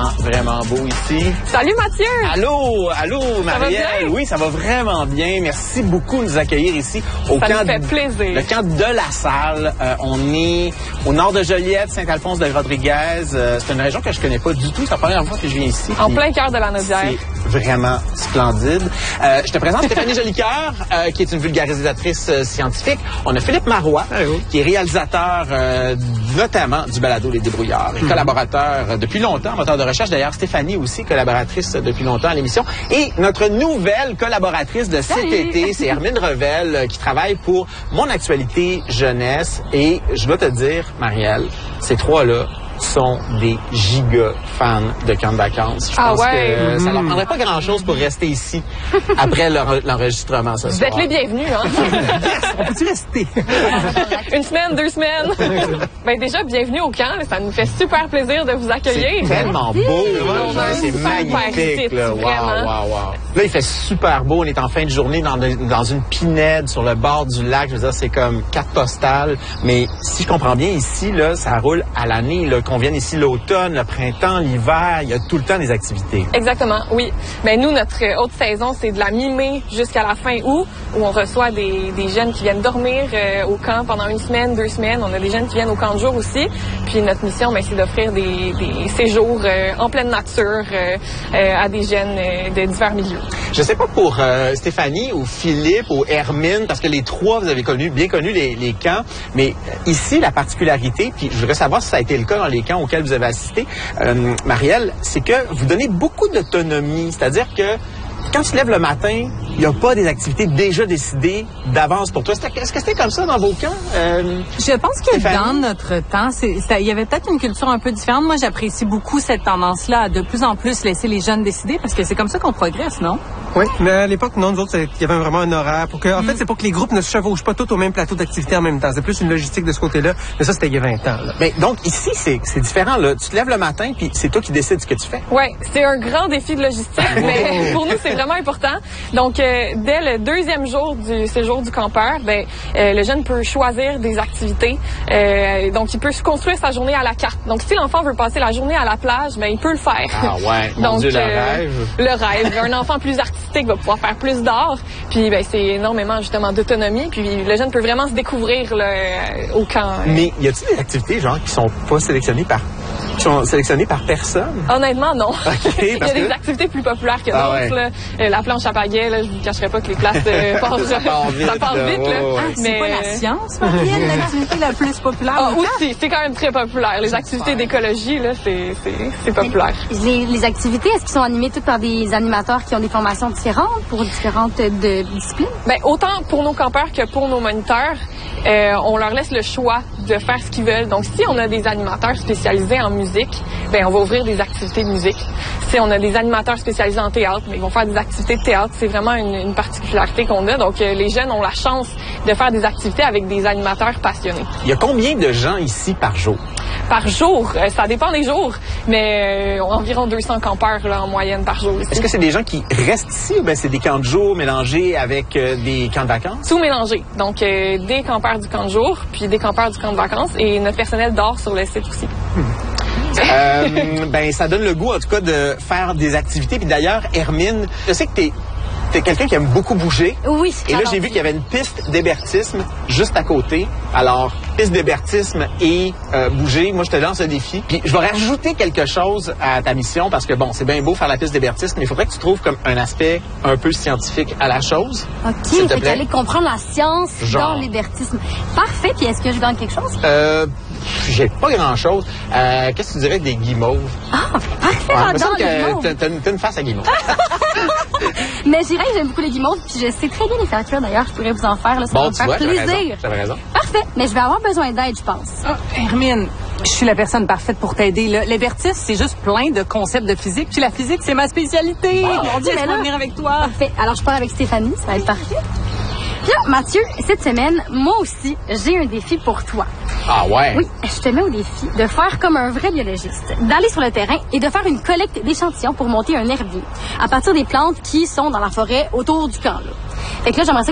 vraiment beau ici. Salut Mathieu! Allô Marielle. Oui, ça va vraiment bien. Merci beaucoup de nous accueillir ici au ça camp. nous fait plaisir. Le camp de la Salle. On est au nord de Joliette, Saint-Alphonse-de-Rodriguez. C'est une région que je connais pas du tout. C'est la première fois que je viens ici. En plein cœur de la Naudière. C'est vraiment splendide. Je te présente Stéphanie Jolicoeur, qui est une vulgarisatrice scientifique. On a Philippe Marois, qui est réalisateur notamment du balado Les Débrouillards, et collaborateur depuis longtemps, moteur de recherche. D'ailleurs, Stéphanie aussi, collaboratrice depuis longtemps à l'émission. Et notre nouvelle collaboratrice de cet été, c'est Hermine Revel, qui travaille pour Mon Actualité Jeunesse. Et je dois te dire, Marielle, ces trois-là sont des giga fans de camp de vacances. Je pense que ça leur prendrait pas grand-chose pour rester ici après l'enregistrement ce soir. Vous êtes les bienvenus, hein? Yes, on peut-tu rester? Une semaine, 2 semaines. Ben déjà, bienvenue au camp. Ça nous fait super plaisir de vous accueillir. C'est tellement beau. C'est magnifique. Là. Wow. Là, il fait super beau. On est en fin de journée dans une pinède sur le bord du lac. Je veux dire, c'est comme carte postale. Mais si je comprends bien, ici, là, ça roule à l'année. Là, qu'on vienne ici l'automne, le printemps, l'hiver, il y a tout le temps des activités. Exactement, oui. Mais nous, notre haute saison, c'est de la mi-mai jusqu'à la fin août, où on reçoit des jeunes qui viennent dormir au camp pendant 1 semaine, 2 semaines. On a des jeunes qui viennent au camp de jour aussi. Puis notre mission, c'est d'offrir des séjours en pleine nature à des jeunes de divers milieux. Je sais pas pour Stéphanie ou Philippe ou Hermine, parce que les trois, vous avez bien connu les camps, mais ici, la particularité, puis je voudrais savoir si ça a été le cas dans les camps auxquels vous avez assisté, Marielle, c'est que vous donnez beaucoup d'autonomie, c'est-à-dire que quand tu te lèves le matin, il n'y a pas des activités déjà décidées d'avance pour toi. Est-ce que c'était comme ça dans vos camps? Je pense que dans notre temps, il y avait peut-être une culture un peu différente. Moi, j'apprécie beaucoup cette tendance-là à de plus en plus laisser les jeunes décider parce que c'est comme ça qu'on progresse, non? Oui, mais à l'époque, non, nous autres, il y avait vraiment un horaire. En fait, c'est pour que les groupes ne se chevauchent pas tous au même plateau d'activité en même temps. C'est plus une logistique de ce côté-là. Mais ça, c'était il y a 20 ans. Là. Mais donc, ici, c'est différent. Là. Tu te lèves le matin, puis c'est toi qui décides ce que tu fais. Oui, c'est un grand défi de logistique, mais pour nous, c'est vraiment important. Donc, dès le 2e jour du séjour du campeur, le jeune peut choisir des activités. Donc, il peut se construire sa journée à la carte. Donc, si l'enfant veut passer la journée à la plage, il peut le faire. Ah ouais, mon donc, Dieu, le rêve. Le rêve. Un enfant plus artistique va pouvoir faire plus d'art. Puis, c'est énormément, justement, d'autonomie. Puis, le jeune peut vraiment se découvrir au camp. Mais y a-t-il des activités, genre, qui sont pas sélectionnées par personne? Honnêtement, non. Okay, il y a des activités plus populaires que d'autres. Là. La planche à pagaie, là, je vous cacherai pas que les places ça part vite. Là. C'est pas la science, Marielle, l'activité la plus populaire. Aussi, c'est quand même très populaire. Les activités d'écologie, là, c'est populaire. Les activités, est-ce qu'ils sont animées toutes par des animateurs qui ont des formations différentes pour différentes disciplines? Autant pour nos campeurs que pour nos moniteurs, on leur laisse le choix de faire ce qu'ils veulent. Donc, si on a des animateurs spécialisés en musique, on va ouvrir des activités de musique. Si on a des animateurs spécialisés en théâtre, ils vont faire des activités de théâtre. C'est vraiment une particularité qu'on a. Donc, les jeunes ont la chance de faire des activités avec des animateurs passionnés. Il y a combien de gens ici par jour? Par jour, ça dépend des jours, mais environ 200 campeurs là, en moyenne par jour. Est-ce que c'est des gens qui restent ici ou c'est des camps de jour mélangés avec des camps de vacances? Tout mélangé. Donc, des campeurs du camp de jour, puis des campeurs du camp de vacances, et notre personnel dort sur le site aussi. Ça donne le goût, en tout cas, de faire des activités. Puis d'ailleurs, Hermine, je sais que t'es quelqu'un qui aime beaucoup bouger. Oui. Et là, j'ai vu qu'il y avait une piste d'hébertisme juste à côté. Alors, piste d'hébertisme et bouger, moi, je te lance un défi. Puis, je vais rajouter quelque chose à ta mission parce que, c'est bien beau faire la piste d'hébertisme, mais il faudrait que tu trouves comme un aspect un peu scientifique à la chose. OK, fait qu'aller comprendre la science dans l'hébertisme. Parfait. Puis, est-ce que je gagne quelque chose? J'ai pas grand-chose. Qu'est-ce que tu dirais des guimauves? Ah, parfait, j'adore les guimauves. T'as une face à guimauve. Mais je dirais que j'aime beaucoup les guimauves, puis je sais très bien les faire cuire, d'ailleurs, je pourrais vous en faire, là, ça va me faire plaisir. T'avais raison. Parfait, mais je vais avoir besoin d'aide, je pense. Hermine, je suis la personne parfaite pour t'aider. L'hébertisme, c'est juste plein de concepts de physique, puis la physique, c'est ma spécialité. Mon Dieu, laisse-moi venir avec toi. Parfait, alors je pars avec Stéphanie, ça va être parfait. Puis là, Mathieu, cette semaine, moi aussi, j'ai un défi pour toi. Ah ouais? Oui, je te mets au défi de faire comme un vrai biologiste, d'aller sur le terrain et de faire une collecte d'échantillons pour monter un herbier à partir des plantes qui sont dans la forêt autour du camp. Fait que là, j'aimerais ça